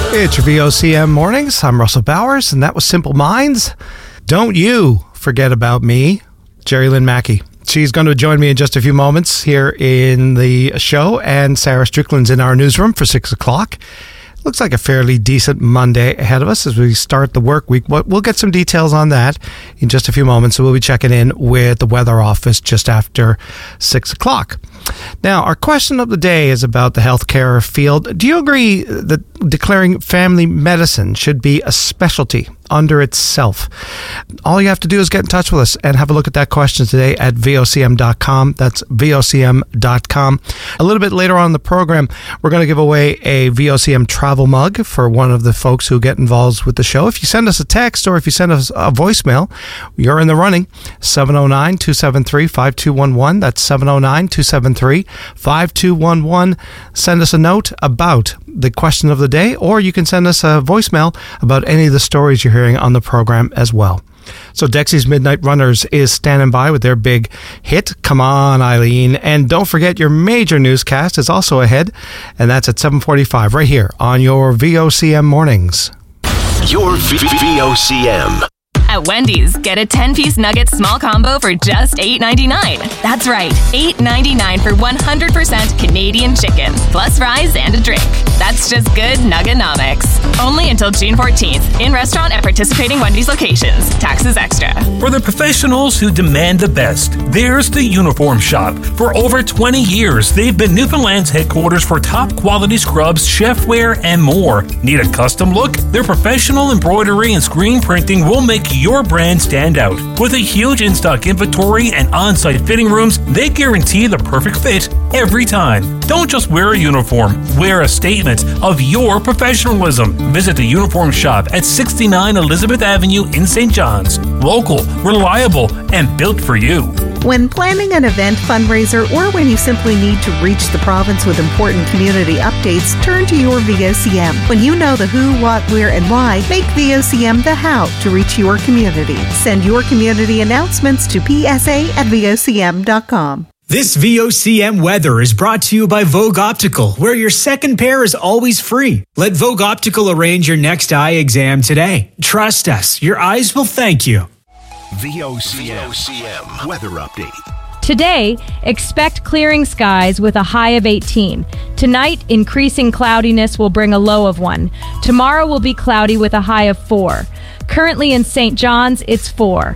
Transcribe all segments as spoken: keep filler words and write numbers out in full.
It's your V O C M Mornings. I'm Russell Bowers, and that was Simple Minds. Don't you forget about me, Jerry Lynn Mackey. She's going to join me in just a few moments here in the show, and Sarah Strickland's in our newsroom for six o'clock. Looks like a fairly decent Monday ahead of us as we start the work week. We'll get some details on that in just a few moments. So we'll be checking in with the weather office just after six o'clock. Now, our question of the day is about the healthcare field. Do you agree that declaring family medicine should be a specialty under itself? All you have to do is get in touch with us and have a look at that question today at V O C M dot com. That's V O C M dot com. A little bit later on in the program, we're going to give away a V O C M travel mug for one of the folks who get involved with the show. If you send us a text or if you send us a voicemail, you're in the running. seven oh nine, two seven three, five two one one. That's seven oh nine, two seven three, five two one one. Send us a note about the question of the day, or you can send us a voicemail about any of the stories you're hearing on the program as well. So Dexy's Midnight Runners is standing by with their big hit, Come On, Eileen. And don't forget, your major newscast is also ahead, and that's at seven forty-five right here on your V O C M Mornings. Your V O C M. At Wendy's, get a ten-piece nugget small combo for just eight ninety-nine. That's right, eight ninety-nine for one hundred percent Canadian chicken, plus fries and a drink. That's just good Nuggenomics. Only until June fourteenth. In restaurant at participating Wendy's locations. Taxes extra. For the professionals who demand the best, there's the Uniform Shop. For over twenty years, they've been Newfoundland's headquarters for top quality scrubs, chefware, and more. Need a custom look? Their professional embroidery and screen printing will make your brand stand out. With a huge in-stock inventory and on-site fitting rooms, they guarantee the perfect fit every time. Don't just wear a uniform, wear a statement of your professionalism. Visit the Uniform Shop at sixty-nine Elizabeth Avenue in Saint John's. Local, reliable, and built for you. When planning an event, fundraiser, or when you simply need to reach the province with important community updates, turn to your V O C M. When you know the who, what, where, and why, make V O C M the how to reach your community. Send your community announcements to P S A at V O C M dot com. This V O C M weather is brought to you by Vogue Optical, where your second pair is always free. Let Vogue Optical arrange your next eye exam today. Trust us, your eyes will thank you. V O C M weather update. Today, expect clearing skies with a high of eighteen. Tonight, increasing cloudiness will bring a low of one. Tomorrow will be cloudy with a high of four. Currently in Saint John's, it's four.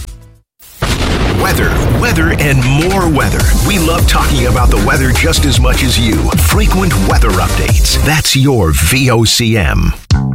Weather, weather, and more weather. We love talking about the weather just as much as you. Frequent weather updates. That's your V O C M.